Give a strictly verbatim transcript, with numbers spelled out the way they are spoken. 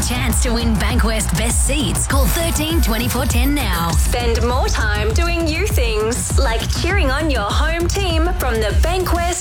chance to win Bankwest Best Seats. Call thirteen twenty-four ten now. Spend more time doing you things, like cheering on your home team from the Bankwest